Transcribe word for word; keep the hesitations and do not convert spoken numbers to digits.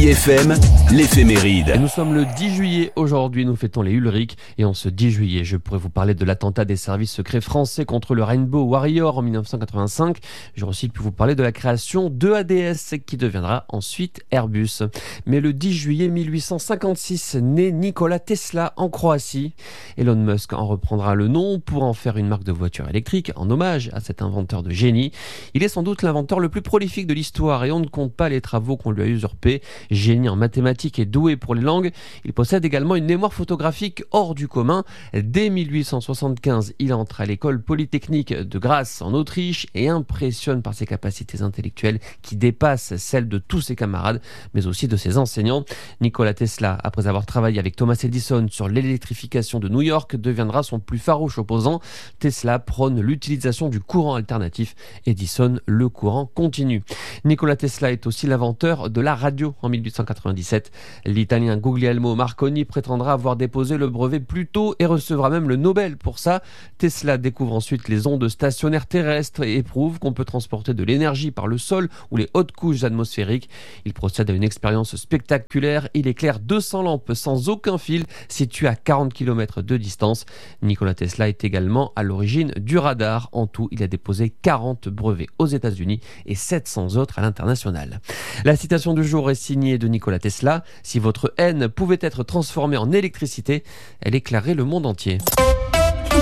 Chérie F M, l'éphéméride. Et nous sommes le dix juillet aujourd'hui, nous fêtons les Ulrich. Et en ce dix juillet, je pourrais vous parler de l'attentat des services secrets français contre le Rainbow Warrior en dix-neuf cent quatre-vingt-cinq. J'aurais aussi pu vous parler de la création de A D S qui deviendra ensuite Airbus. Mais le dix juillet mille huit cent cinquante-six, naît Nikola Tesla en Croatie. Elon Musk en reprendra le nom pour en faire une marque de voiture électrique en hommage à cet inventeur de génie. Il est sans doute l'inventeur le plus prolifique de l'histoire et on ne compte pas les travaux qu'on lui a usurpés. Génie en mathématiques et doué pour les langues, il possède également une mémoire photographique hors du commun. Dès mille huit cent soixante-quinze, il entre à l'école polytechnique de Graz en Autriche et impressionne par ses capacités intellectuelles qui dépassent celles de tous ses camarades, mais aussi de ses enseignants. Nikola Tesla, après avoir travaillé avec Thomas Edison sur l'électrification de New York, deviendra son plus farouche opposant. Tesla prône l'utilisation du courant alternatif, Edison le courant continu. Nikola Tesla est aussi l'inventeur de la radio en mille huit cent quatre-vingt-dix-sept. L'italien Guglielmo Marconi prétendra avoir déposé le brevet plus tôt et recevra même le Nobel pour ça. Tesla découvre ensuite les ondes stationnaires terrestres et éprouve qu'on peut transporter de l'énergie par le sol ou les hautes couches atmosphériques. Il procède à une expérience spectaculaire. Il éclaire deux cents lampes sans aucun fil situées à quarante kilomètres de distance. Nikola Tesla est également à l'origine du radar. En tout, il a déposé quarante brevets aux États-Unis et sept cents autres à l'international. La citation du jour est signée de Nikola Tesla. Si votre haine pouvait être transformée en électricité, elle éclairerait le monde entier.